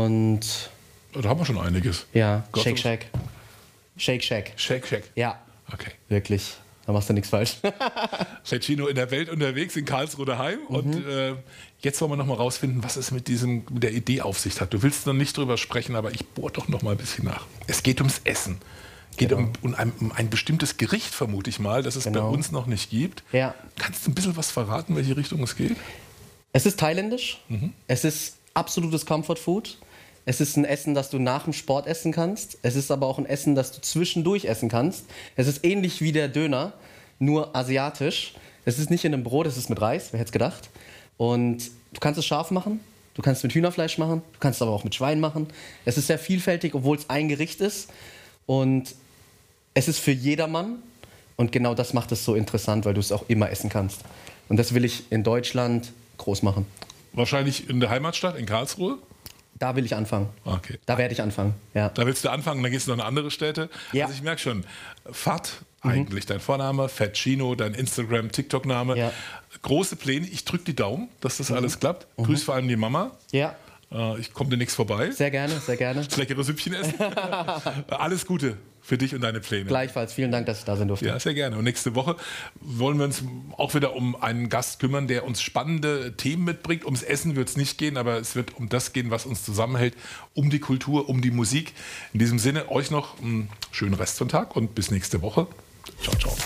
Und Da haben wir schon einiges. ja, Gott, Shake Shack. Shake Shack. Shake Shack. Ja, Okay. wirklich. Da machst du nichts falsch. Feccino in der Welt unterwegs, in Karlsruhe daheim. Und jetzt wollen wir noch mal rausfinden, was es mit der Idee auf sich hat. Du willst noch nicht drüber sprechen, aber ich bohre doch noch mal ein bisschen nach. Es geht ums Essen. Geht um ein bestimmtes Gericht, vermute ich mal, das es bei uns noch nicht gibt. Ja. Kannst du ein bisschen was verraten, welche Richtung es geht? Es ist thailändisch. Es ist absolutes Comfort Food. Es ist ein Essen, das du nach dem Sport essen kannst. Es ist aber auch ein Essen, das du zwischendurch essen kannst. Es ist ähnlich wie der Döner, nur asiatisch. Es ist nicht in einem Brot, es ist mit Reis, wer hätte es gedacht. Und du kannst es scharf machen, du kannst es mit Hühnerfleisch machen, du kannst es aber auch mit Schwein machen. Es ist sehr vielfältig, obwohl es ein Gericht ist. Und es ist für jedermann. Und genau das macht es so interessant, weil du es auch immer essen kannst. Und das will ich in Deutschland groß machen. Wahrscheinlich in der Heimatstadt, in Karlsruhe? Da will ich anfangen. Okay. Da werde ich anfangen, ja. Da willst du anfangen, dann gehst du noch in andere Städte. Ja. Also ich merke schon, Fat, eigentlich dein Vorname, Feccino, dein Instagram, TikTok-Name. Ja. Große Pläne. Ich drücke die Daumen, dass das alles klappt. Grüß vor allem die Mama. Ja, Ich komme demnächst vorbei. sehr gerne, sehr gerne. Das leckere Süppchen essen. Alles Gute für dich und deine Pläne. Gleichfalls, vielen Dank, dass ich da sein durfte. Ja, sehr gerne. Und nächste Woche wollen wir uns auch wieder um einen Gast kümmern, der uns spannende Themen mitbringt. Ums Essen wird es nicht gehen, aber es wird um das gehen, was uns zusammenhält, um die Kultur, um die Musik. In diesem Sinne, euch noch einen schönen Restsonntag und bis nächste Woche. Ciao, ciao.